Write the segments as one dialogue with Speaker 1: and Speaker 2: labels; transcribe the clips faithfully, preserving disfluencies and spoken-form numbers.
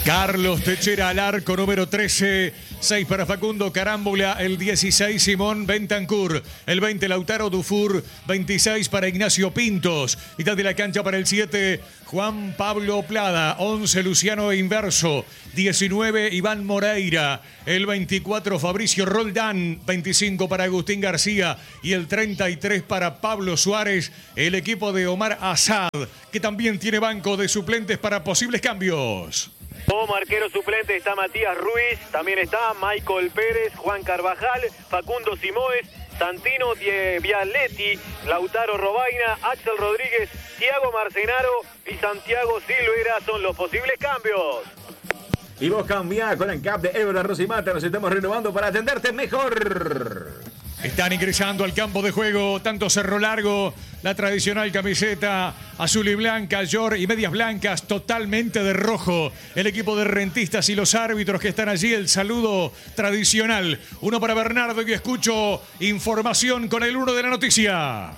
Speaker 1: Carlos Techera al arco, número trece. seis para Facundo Carámbula. El dieciséis, Simón Bentancur. El veinte, Lautaro Dufour. veintiséis para Ignacio Pintos. Mitad de la cancha para el siete, Juan Pablo Plada. once, Luciano Inverso. diecinueve, Iván Moreira. El veinticuatro, Fabricio Roldán. veinticinco para Agustín García. Y el treinta y tres para Pablo Suárez. El equipo de Omar Asad, que también tiene banco de suplentes para posibles cambios.
Speaker 2: Como arquero suplente está Matías Ruiz, también está Michael Pérez, Juan Carvajal, Facundo Simoes, Santino Vialetti, Lautaro Robaina, Axel Rodríguez, Thiago Marcenaro y Santiago Silveira son los posibles cambios.
Speaker 3: Y vos cambiá con el cap de Ebra Rosimata, nos estamos renovando para atenderte mejor.
Speaker 1: Están ingresando al campo de juego tanto Cerro Largo, la tradicional camiseta azul y blanca, short y medias blancas totalmente de rojo. El equipo de Rentistas y los árbitros que están allí, el saludo tradicional. Uno para Bernardo y escucho información con el uno de la noticia.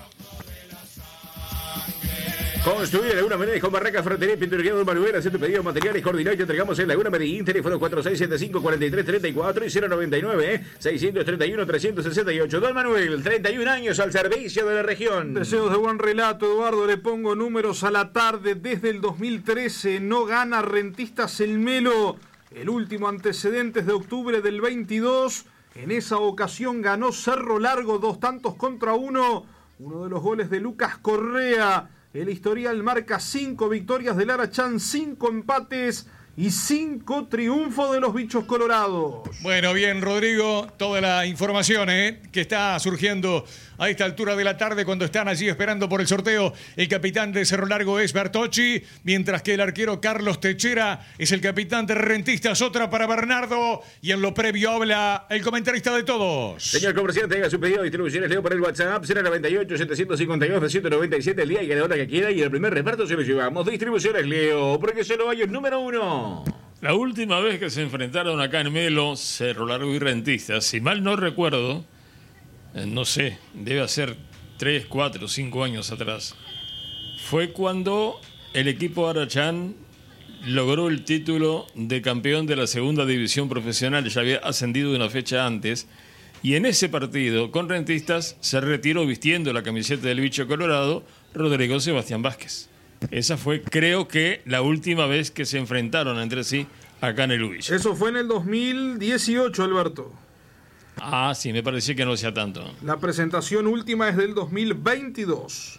Speaker 3: Construir Laguna Medellín con Barraca, Ferretería, Pinturería, Don Manuel, haciendo pedidos, materiales, coordinados y entregamos en Laguna Medellín. Teléfono cuatro seis siete cinco, cuatro tres tres cuatro y cero noventa y nueve, seiscientos treinta y uno, trescientos sesenta y ocho. Don Manuel, treinta y un años al servicio de la región.
Speaker 4: Deseos de buen relato, Eduardo. Le pongo números a la tarde. Desde el dos mil trece no gana Rentistas el Melo. El último antecedente es de octubre del veintidós. En esa ocasión ganó Cerro Largo, dos tantos contra uno. Uno de los goles de Lucas Correa. El historial marca cinco victorias del Arachán, cinco empates y cinco triunfos de los bichos colorados.
Speaker 1: Bueno, bien, Rodrigo, toda la información ¿eh? que está surgiendo a esta altura de la tarde cuando están allí esperando por el sorteo. El capitán de Cerro Largo es Bertocci, mientras que el arquero Carlos Techera es el capitán de Rentistas. Otra para Bernardo y en lo previo habla el comentarista de todos.
Speaker 3: Señor comerciante, haga su pedido de distribuciones. Leo por el WhatsApp cero noventa y ocho, setecientos cincuenta y dos, doscientos noventa y siete. El día y a la hora que quiera y el primer reparto se lo llevamos. Distribuciones Leo, porque solo hay un número uno.
Speaker 5: La última vez que se enfrentaron acá en Melo, Cerro Largo y Rentistas, si mal no recuerdo, eh, no sé, debe ser tres, cuatro, cinco años atrás, fue cuando el equipo Arachán logró el título de campeón de la segunda división profesional. Ya había ascendido una fecha antes, y en ese partido con Rentistas se retiró vistiendo la camiseta del bicho colorado Rodrigo Sebastián Vázquez. Esa fue, creo que, la última vez que se enfrentaron entre sí acá en el Ubilla.
Speaker 4: Eso fue en el dos mil dieciocho, Alberto.
Speaker 5: Ah, sí, me parecía que no sea tanto.
Speaker 4: La presentación última es del dos mil veintidós.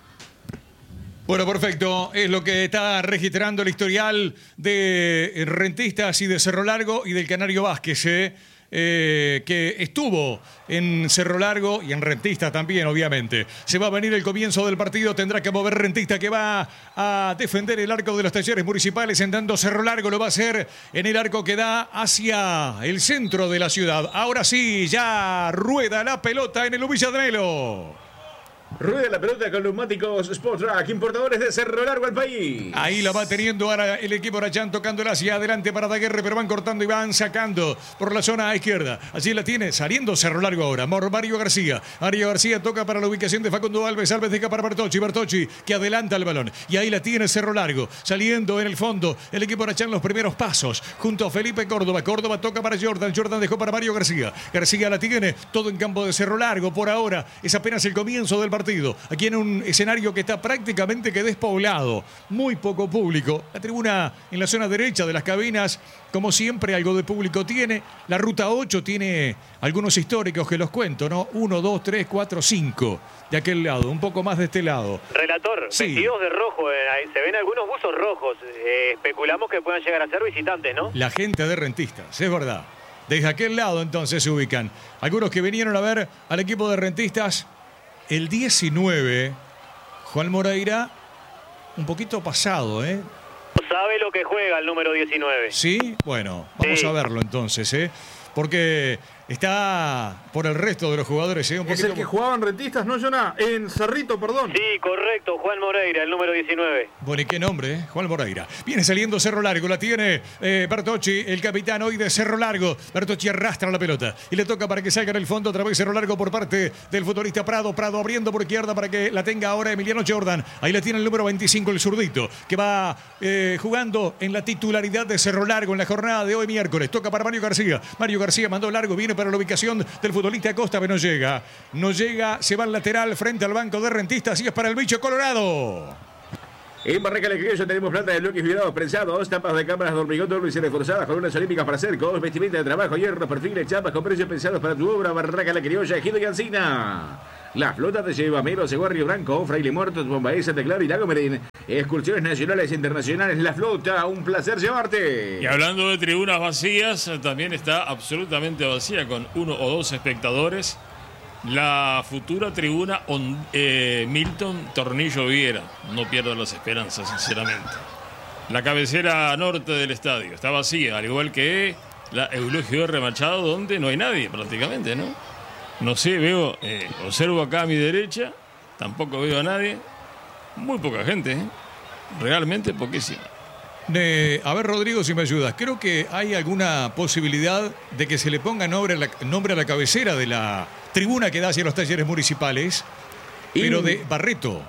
Speaker 1: Bueno, perfecto. Es lo que está registrando el historial de Rentistas y de Cerro Largo y del Canario Vázquez, ¿eh? Eh, que estuvo en Cerro Largo y en Rentistas también, obviamente. Se va a venir el comienzo del partido, tendrá que mover Rentistas, que va a defender el arco de los Talleres Municipales, en tanto Cerro Largo lo va a hacer en el arco que da hacia el centro de la ciudad. Ahora sí, ya rueda la pelota en el Ubilla de Melo.
Speaker 3: Rueda la pelota con neumáticos Spotrac, importadores de Cerro Largo al país.
Speaker 1: Ahí la va teniendo ahora el equipo Arachán, tocándola hacia adelante para Daguerre, pero van cortando y van sacando por la zona izquierda. Allí la tiene, saliendo Cerro Largo ahora. Mario García. Mario García toca para la ubicación de Facundo Alves. Alves deja para Bertocci. Bertocci que adelanta el balón. Y ahí la tiene Cerro Largo. Saliendo en el fondo el equipo Arachán los primeros pasos. Junto a Felipe Córdoba. Córdoba toca para Jordan. Jordan dejó para Mario García. García la tiene. Todo en campo de Cerro Largo por ahora. Es apenas el comienzo del partido. Aquí en un escenario que está prácticamente que despoblado, muy poco público. La tribuna en la zona derecha de las cabinas, como siempre, algo de público tiene. La ruta ocho tiene algunos históricos que los cuento, ¿no? uno, dos, tres, cuatro, cinco de aquel lado, un poco más de este lado.
Speaker 2: Relator,
Speaker 1: sí.
Speaker 2: Vestidos de rojo, eh, ahí se ven algunos buzos rojos. Eh, especulamos que puedan llegar a ser visitantes, ¿no?
Speaker 1: La gente de Rentistas, es verdad. Desde aquel lado entonces se ubican. Algunos que vinieron a ver al equipo de Rentistas. El diecinueve, Juan Moreira, un poquito pasado, ¿eh?
Speaker 2: ¿Sabe lo que juega el número diecinueve?
Speaker 1: Sí, bueno, vamos
Speaker 2: sí.
Speaker 1: a verlo entonces, ¿eh? Porque está por el resto de los jugadores. ¿eh? Un
Speaker 4: Es el que
Speaker 1: por...
Speaker 4: jugaba en Rentistas, ¿no, Jonah? En Cerrito, perdón.
Speaker 2: Sí, correcto, Juan Moreira, el número diecinueve.
Speaker 1: Bueno, ¿y qué nombre? Eh? Juan Moreira. Viene saliendo Cerro Largo, la tiene eh, Bertocci, el capitán hoy de Cerro Largo. Bertocci arrastra la pelota y le toca para que salga en el fondo otra vez Cerro Largo por parte del futbolista Prado. Prado abriendo por izquierda para que la tenga ahora Emiliano Jordan. Ahí la tiene el número veinticinco, el zurdito, que va eh, jugando en la titularidad de Cerro Largo en la jornada de hoy miércoles. Toca para Mario García. Mario García mandó largo, viene para la ubicación del futbolista Acosta, pero no llega. No llega, se va al lateral frente al banco de Rentistas y es para el bicho colorado.
Speaker 3: En Barraca La Criolla tenemos planta de bloques vibrados prensados, tapas de cámaras de hormigón doble y reforzadas, columnas olímpicas para cercos, vestimenta de trabajo, hierro, perfiles, chapas con precios pensados para tu obra. Barraca La Criolla, Ejido y Ancina. La flota te lleva Mero, Segua, Río Branco, Fraile Muertos, Bombaí, Santa Clara y Lago Merín. Excursiones nacionales e internacionales. La flota, un placer llevarte.
Speaker 5: Y hablando de tribunas vacías, también está absolutamente vacía con uno o dos espectadores. La futura tribuna on, eh, Milton Tornillo Viera. No pierdo las esperanzas, sinceramente. La cabecera norte del estadio está vacía, al igual que la Eulogio R. Machado, donde no hay nadie prácticamente, ¿no? No sé, veo, eh, observo acá a mi derecha, tampoco veo a nadie. Muy poca gente, ¿eh? Realmente poquísima.
Speaker 1: Eh, a ver, Rodrigo, si me ayudas. Creo que hay alguna posibilidad de que se le ponga nombre a la, nombre a la cabecera de la tribuna que da hacia los talleres municipales, pero
Speaker 3: In...
Speaker 1: de Barreto.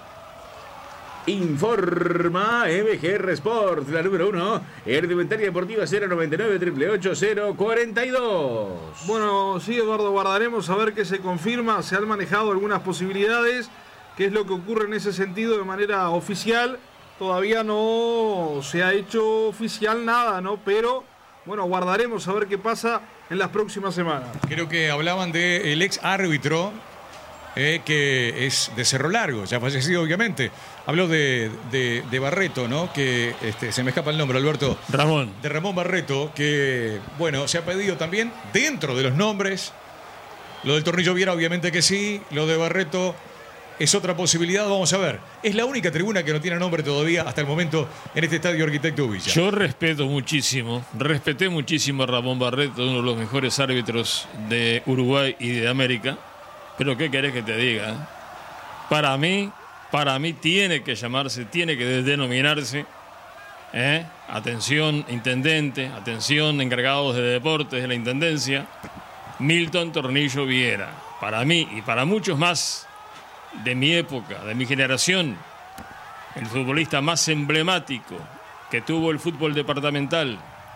Speaker 3: Informa M G R Sport, la número uno, Indumentaria Deportiva cero noventa y nueve, ocho ocho ocho, cero cuarenta y dos.
Speaker 4: Bueno, sí, Eduardo, guardaremos a ver qué se confirma. Se han manejado algunas posibilidades. ¿Qué es lo que ocurre en ese sentido de manera oficial? Todavía no se ha hecho oficial nada, ¿no? Pero, bueno, guardaremos a ver qué pasa en las próximas semanas.
Speaker 1: Creo que hablaban del ex árbitro, eh, que es de Cerro Largo, ya fallecido obviamente. Habló de, de, de Barreto, ¿no? Que este, se me escapa el nombre, Alberto.
Speaker 5: Ramón.
Speaker 1: De Ramón Barreto, que, bueno, se ha pedido también dentro de los nombres. Lo del Tornillo Viera, obviamente que sí. Lo de Barreto es otra posibilidad, vamos a ver. Es la única tribuna que no tiene nombre todavía hasta el momento en este estadio Arquitecto Villa.
Speaker 5: Yo respeto muchísimo, respeté muchísimo a Ramón Barreto, uno de los mejores árbitros de Uruguay y de América. Pero ¿qué querés que te diga? Para mí, para mí tiene que llamarse, tiene que denominarse, ¿eh? Atención, intendente, atención, encargados de deportes de la intendencia, Milton Tornillo Viera. Para mí y para muchos más de mi época, de mi generación, el futbolista más emblemático que tuvo el fútbol departamental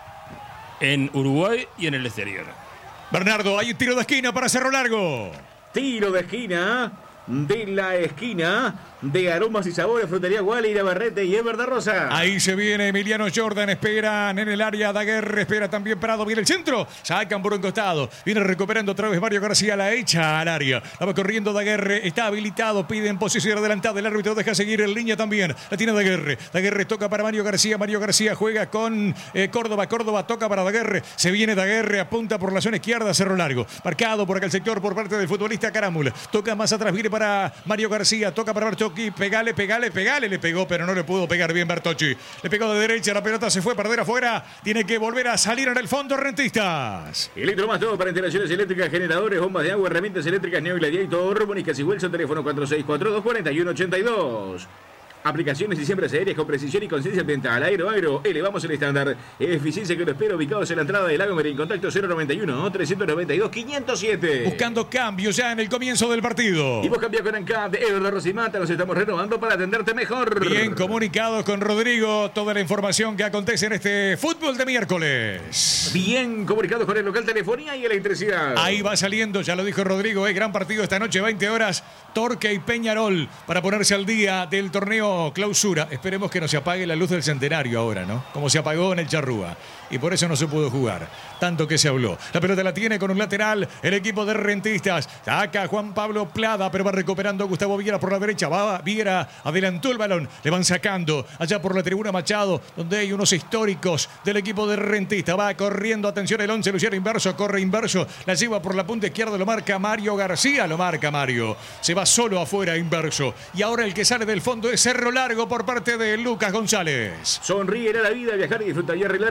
Speaker 5: en Uruguay y en el exterior.
Speaker 1: Bernardo, hay un tiro de esquina para Cerro Largo.
Speaker 3: Tiro de esquina, de la esquina, de aromas y sabores, Frutería Gualira, Barrete y Ever da Rosa.
Speaker 1: Ahí se viene Emiliano Jordan, esperan en el área Daguerre, espera también Prado, viene el centro, sacan por un costado, viene recuperando otra vez Mario García, la echa al área, la va corriendo Daguerre, está habilitado, pide en posición adelantada, el árbitro deja seguir en línea también, la tiene Daguerre, Daguerre toca para Mario García, Mario García juega con eh, Córdoba, Córdoba toca para Daguerre, se viene Daguerre, apunta por la zona izquierda, Cerro Largo, marcado por acá el sector por parte del futbolista Carámbula, toca más atrás, viene para Mario García, toca para Bertocci, pegale, pegale, pegale, le pegó, pero no le pudo pegar bien Bertocci. Le pegó de derecha, la pelota se fue a perder afuera. Tiene que volver a salir en el fondo Rentistas.
Speaker 3: Electro más todo para instalaciones eléctricas, generadores, bombas de agua, herramientas eléctricas, Neo Gladiator, Mónicas y Wilson, teléfono cuatro seis cuatro dos, cuatro uno ocho dos. Aplicaciones y siembras aéreas con precisión y conciencia ambiental. Aero, Aero, elevamos el estándar. Eficiencia que lo espero, ubicados en la entrada del Lago Merín. Contacto cero noventa y uno, trescientos noventa y dos, quinientos siete.
Speaker 1: Buscando cambios ya en el comienzo del partido.
Speaker 3: Y vos cambiás con ANCAP de Ever, Rosimata. Nos estamos renovando para atenderte mejor.
Speaker 1: Bien comunicados con Rodrigo. Toda la información que acontece en este fútbol de miércoles.
Speaker 3: Bien comunicados con el local telefonía y electricidad.
Speaker 1: Ahí va saliendo, ya lo dijo Rodrigo. Eh, gran partido esta noche, veinte horas. Torque y Peñarol para ponerse al día del torneo Clausura. Esperemos que no se apague la luz del centenario ahora, ¿no? Como se apagó en el Charrúa. Y por eso no se pudo jugar. Tanto que se habló. La pelota la tiene con un lateral el equipo de Rentistas. Saca Juan Pablo Plada, pero va recuperando Gustavo Viera por la derecha. Va Viera, adelantó el balón. Le van sacando allá por la tribuna Machado, donde hay unos históricos del equipo de Rentistas. Va corriendo, atención el once, Luciano Inverso, corre Inverso. La lleva por la punta izquierda, lo marca Mario García. Lo marca Mario. Se va solo afuera Inverso. Y ahora el que sale del fondo es Cerro Largo por parte de Lucas González.
Speaker 3: Sonríe a la vida, viajar y disfrutar y arreglar el auto.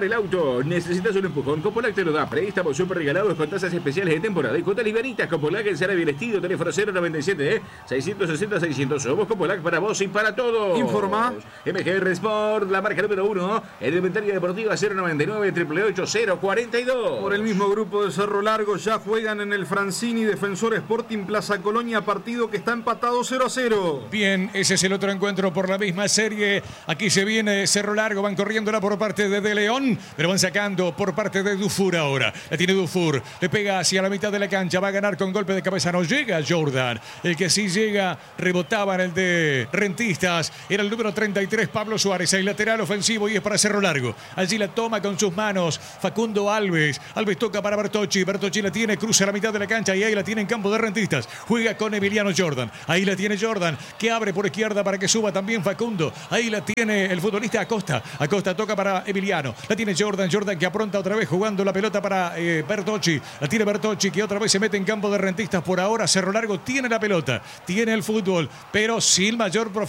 Speaker 3: Largo. Necesitas un empujón. Copolac te lo da. Préstamos súper regalados con tasas especiales de temporada y cuotas livianitas. Copolac en Sara bien vestido. Teléfono cero noventa y siete, ¿eh? seiscientos sesenta, seiscientos. Somos Copolac para vos y para todos.
Speaker 4: Informa.
Speaker 3: M G R Sport, la marca número uno. En inventaria deportiva cero noventa y nueve, triple ocho, cero cuarenta y dos.
Speaker 4: Por el mismo grupo de Cerro Largo ya juegan en el Francini Defensor Sporting Plaza Colonia, partido que está empatado cero a cero.
Speaker 1: Bien, ese es el otro encuentro por la misma serie. Aquí se viene Cerro Largo, van corriéndola por parte de De León, pero van sacando por parte de Dufour ahora. La tiene Dufour, le pega hacia la mitad de la cancha, va a ganar con golpe de cabeza, no llega Jordan. El que sí llega, rebotaba en el de Rentistas, era el número treinta y tres, Pablo Suárez, el lateral ofensivo y es para Cerro Largo. Allí la toma con sus manos Facundo Alves. Alves toca para Bertocci, Bertocci la tiene, cruza la mitad de la cancha y ahí la tiene en campo de Rentistas. Juega con Emiliano Jordan, ahí la tiene Jordan, que abre por izquierda para que suba también Facundo. Ahí la tiene el futbolista Acosta. Acosta toca para Emiliano. La tiene Jordan. Jordan que apronta otra vez jugando la pelota para eh, Bertocci. La tiene Bertocci que otra vez se mete en campo de Rentistas. Por ahora Cerro Largo tiene la pelota, tiene el fútbol, pero sin mayor profundidad.